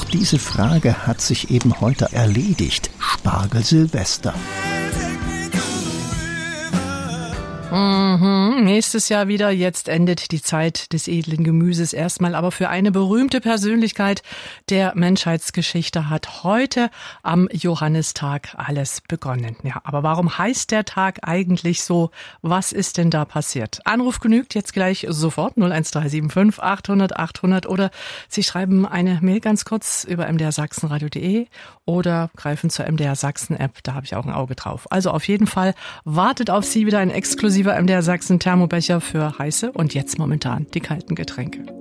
diese Frage hat sich eben heute erledigt. Spargel Silvester. Nächstes Jahr wieder. Jetzt endet die Zeit des edlen Gemüses erstmal. Aber für eine berühmte Persönlichkeit der Menschheitsgeschichte hat heute am Johannistag alles begonnen. Ja, aber warum heißt der Tag eigentlich so? Was ist denn da passiert? Anruf genügt jetzt gleich sofort 01375 800 800 oder Sie schreiben eine Mail ganz kurz über mdrsachsenradio.de oder greifen zur MDR Sachsen App. Da habe ich auch ein Auge drauf. Also auf jeden Fall wartet auf Sie wieder ein exklusiver MDR Sachsen Thermobecher für heiße und jetzt momentan die kalten Getränke.